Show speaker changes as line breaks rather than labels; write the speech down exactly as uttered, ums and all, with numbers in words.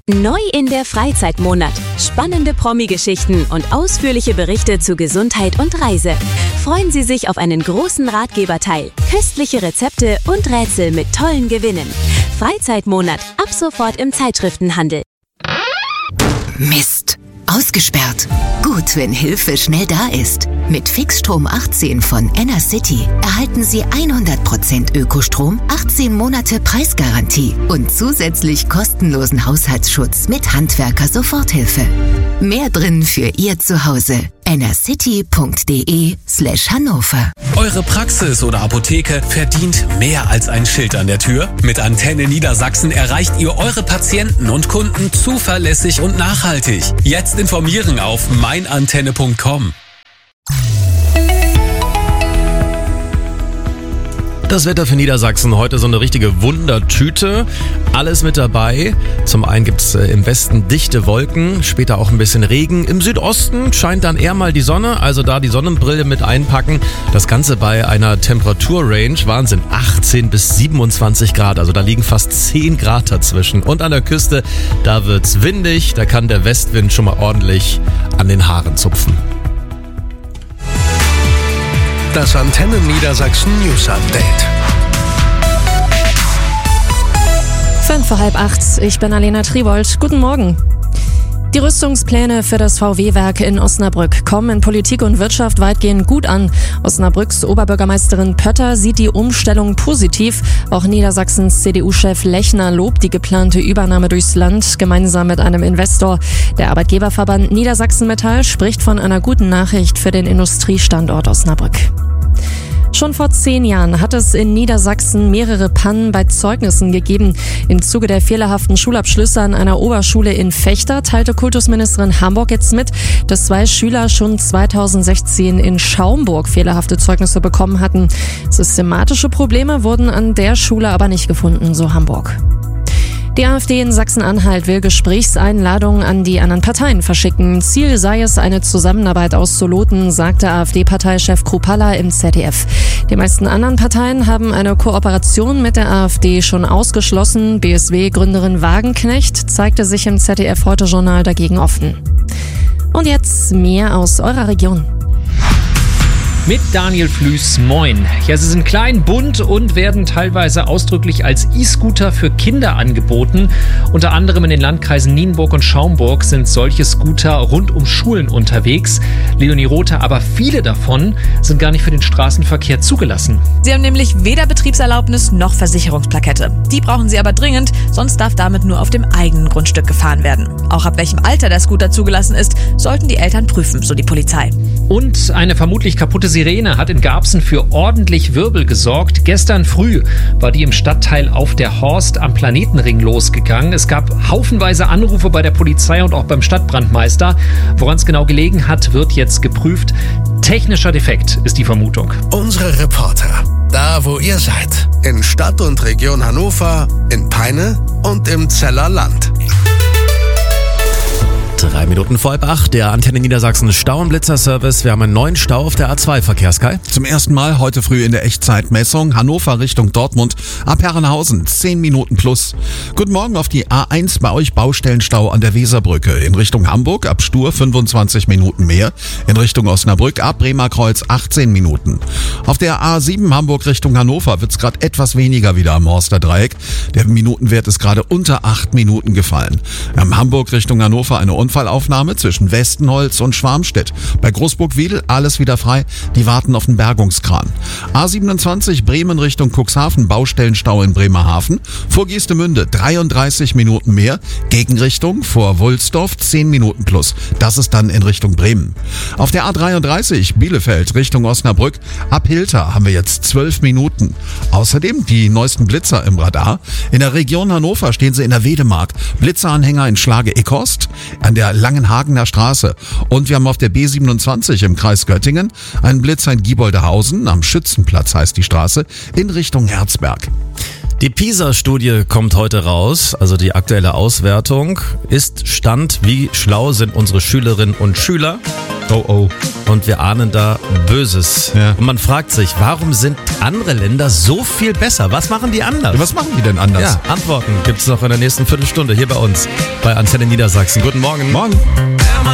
Neu in der Freizeitmonat. Spannende Promi-Geschichten und ausführliche Berichte zu Gesundheit und Reise. Freuen Sie sich auf einen großen Ratgeberteil, köstliche Rezepte und Rätsel mit tollen Gewinnen. Freizeitmonat, ab sofort im Zeitschriftenhandel.
Mist. Ausgesperrt. Gut, wenn Hilfe schnell da ist. Mit Fixstrom achtzehn von Enercity erhalten Sie hundert Prozent Ökostrom, achtzehn Monate Preisgarantie und zusätzlich kostenlosen Haushaltsschutz mit Handwerker-Soforthilfe. Mehr drin für Ihr Zuhause. enercity.de slash Hannover.
Eure Praxis oder Apotheke verdient mehr als ein Schild an der Tür. Mit Antenne Niedersachsen erreicht ihr eure Patienten und Kunden zuverlässig und nachhaltig. Jetzt informieren auf meinantenne punkt com.
Das Wetter für Niedersachsen heute so eine richtige Wundertüte. Alles mit dabei. Zum einen gibt es im Westen dichte Wolken, später auch ein bisschen Regen. Im Südosten scheint dann eher mal die Sonne, also da die Sonnenbrille mit einpacken. Das Ganze bei einer Temperaturrange, Wahnsinn, achtzehn bis siebenundzwanzig Grad. Also da liegen fast zehn Grad dazwischen. Und an der Küste, da wird's windig, da kann der Westwind schon mal ordentlich an den Haaren zupfen.
Das Antenne Niedersachsen News Update.
Fünf vor halb acht. Ich bin Alena Tribold. Guten Morgen. Die Rüstungspläne für das V W-Werk in Osnabrück kommen in Politik und Wirtschaft weitgehend gut an. Osnabrücks Oberbürgermeisterin Pötter sieht die Umstellung positiv. Auch Niedersachsens C D U-Chef Lechner lobt die geplante Übernahme durchs Land gemeinsam mit einem Investor. Der Arbeitgeberverband Niedersachsen Metall spricht von einer guten Nachricht für den Industriestandort Osnabrück. Schon vor zehn Jahren hat es in Niedersachsen mehrere Pannen bei Zeugnissen gegeben. Im Zuge der fehlerhaften Schulabschlüsse an einer Oberschule in Vechta teilte Kultusministerin Hamburg jetzt mit, dass zwei Schüler schon zweitausendsechzehn in Schaumburg fehlerhafte Zeugnisse bekommen hatten. Systematische Probleme wurden an der Schule aber nicht gefunden, so Hamburg. Die AfD in Sachsen-Anhalt will Gesprächseinladungen an die anderen Parteien verschicken. Ziel sei es, eine Zusammenarbeit auszuloten, sagte AfD-Parteichef Kruppalla im Z D F. Die meisten anderen Parteien haben eine Kooperation mit der AfD schon ausgeschlossen. B S W-Gründerin Wagenknecht zeigte sich im Z D F-Heute-Journal dagegen offen. Und jetzt mehr aus eurer Region.
Mit Daniel Flüß, moin. Ja, sie sind klein, bunt und werden teilweise ausdrücklich als E-Scooter für Kinder angeboten. Unter anderem in den Landkreisen Nienburg und Schaumburg sind solche Scooter rund um Schulen unterwegs. Leonie Rothe, aber viele davon sind gar nicht für den Straßenverkehr zugelassen.
Sie haben nämlich weder Betriebserlaubnis noch Versicherungsplakette. Die brauchen sie aber dringend, sonst darf damit nur auf dem eigenen Grundstück gefahren werden. Auch ab welchem Alter der Scooter zugelassen ist, sollten die Eltern prüfen, so die Polizei.
Und eine vermutlich kaputte Sirene hat in Garbsen für ordentlich Wirbel gesorgt. Gestern früh war die im Stadtteil Auf der Horst am Planetenring losgegangen. Es gab haufenweise Anrufe bei der Polizei und auch beim Stadtbrandmeister. Woran es genau gelegen hat, wird jetzt geprüft. Technischer Defekt ist die Vermutung.
Unsere Reporter, da wo ihr seid. In Stadt und Region Hannover, in Peine und im Zeller Land.
Drei Minuten vor halb acht, der Antenne Niedersachsen Stau- und Blitzer-Service. Wir haben einen neuen Stau auf der A zwei, Verkehrskai.
Zum ersten Mal heute früh in der Echtzeitmessung. Hannover Richtung Dortmund, ab Herrenhausen, zehn Minuten plus. Guten Morgen auf die A eins, bei euch Baustellenstau an der Weserbrücke. In Richtung Hamburg, ab Stur fünfundzwanzig Minuten mehr. In Richtung Osnabrück, ab Bremerkreuz achtzehn Minuten. Auf der A sieben Hamburg Richtung Hannover wird's gerade etwas weniger wieder am Horster Dreieck. Der Minutenwert ist gerade unter acht Minuten gefallen. Am Hamburg Richtung Hannover eine Unfallaufnahme zwischen Westenholz und Schwarmstedt. Bei Großburg-Wiedel alles wieder frei, die warten auf den Bergungskran. A siebenundzwanzig Bremen Richtung Cuxhaven, Baustellenstau in Bremerhaven. Vor Geestemünde dreiunddreißig Minuten mehr, Gegenrichtung vor Wulsdorf zehn Minuten plus. Das ist dann in Richtung Bremen. Auf der A dreiunddreißig Bielefeld Richtung Osnabrück, ab Hilter haben wir jetzt zwölf Minuten. Außerdem die neuesten Blitzer im Radar. In der Region Hannover stehen sie in der Wedemark. Blitzeranhänger in Schlage-Ickhorst, an der Langenhagener Straße. Und wir haben auf der B siebenundzwanzig im Kreis Göttingen einen Blitzer in Gieboldehausen, am Schützenplatz heißt die Straße, in Richtung Herzberg.
Die PISA-Studie kommt heute raus, also die aktuelle Auswertung. Ist Stand, wie schlau sind unsere Schülerinnen und Schüler?
Oh oh.
Und wir ahnen da Böses.
Ja.
Und man fragt sich, warum sind andere Länder so viel besser? Was machen die anders?
Was machen die denn anders?
Ja, Antworten gibt's noch in der nächsten Viertelstunde hier bei uns bei Antenne Niedersachsen. Guten Morgen.
Morgen.